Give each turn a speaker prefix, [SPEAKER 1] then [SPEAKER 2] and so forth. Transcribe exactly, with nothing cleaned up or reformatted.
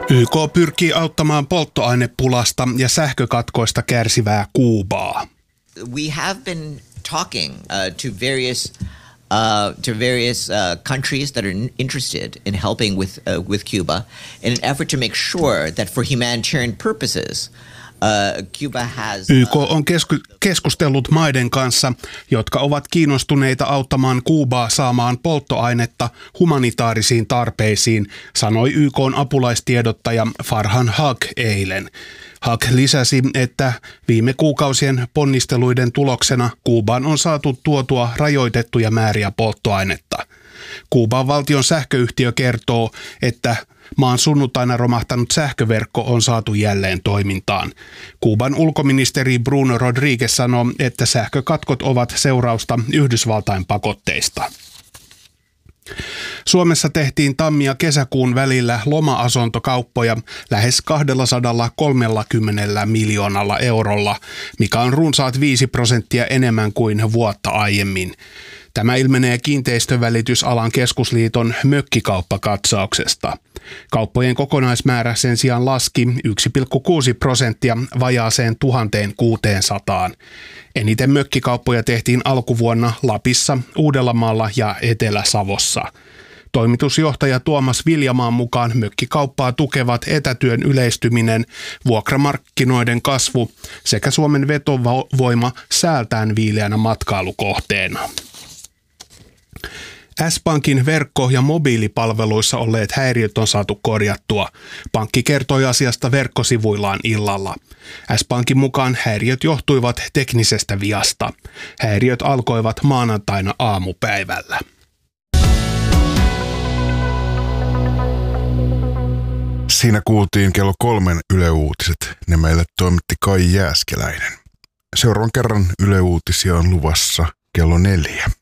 [SPEAKER 1] Y K pyrkii auttamaan polttoainepulasta ja sähkökatkoista kärsivää Kuubaa.
[SPEAKER 2] We have been talking uh, to various uh, to various uh, countries that are interested in helping with uh, with Cuba in an effort to make sure that for humanitarian purposes Uh, Cuba has, uh,
[SPEAKER 1] Y K on kesku- keskustellut maiden kanssa, jotka ovat kiinnostuneita auttamaan Kuubaa saamaan polttoainetta humanitaarisiin tarpeisiin, sanoi Y K:n apulaistiedottaja Farhan Haq eilen. Haq lisäsi, että viime kuukausien ponnisteluiden tuloksena Kuubaan on saatu tuotua rajoitettuja määriä polttoainetta. Kuuban valtion sähköyhtiö kertoo, että maan sunnuntaina romahtanut sähköverkko on saatu jälleen toimintaan. Kuuban ulkoministeri Bruno Rodriguez sanoo, että sähkökatkot ovat seurausta Yhdysvaltain pakotteista. Suomessa tehtiin tammi- ja kesäkuun välillä loma-asuntokauppoja lähes kaksisataakolmekymmentä miljoonalla eurolla, mikä on runsaat viisi prosenttia enemmän kuin vuotta aiemmin. Tämä ilmenee Kiinteistövälitysalan keskusliiton mökkikauppakatsauksesta. Kauppojen kokonaismäärä sen sijaan laski yksi pilkku kuusi prosenttia vajaaseen tuhatkuusisataa. Eniten mökkikauppoja tehtiin alkuvuonna Lapissa, Uudellamaalla ja Etelä-Savossa. Toimitusjohtaja Tuomas Viljamaan mukaan mökkikauppaa tukevat etätyön yleistyminen, vuokramarkkinoiden kasvu sekä Suomen vetovoima säältään viileänä matkailukohteena. S-Pankin verkko- ja mobiilipalveluissa olleet häiriöt on saatu korjattua. Pankki kertoi asiasta verkkosivuillaan illalla. S-Pankin mukaan häiriöt johtuivat teknisestä viasta. Häiriöt alkoivat maanantaina aamupäivällä.
[SPEAKER 3] Siinä kuultiin kello kolmen Yle Uutiset. Ne meille toimitti Kai Jääskeläinen. Seuraavan kerran Yle Uutisia on luvassa kello neljä.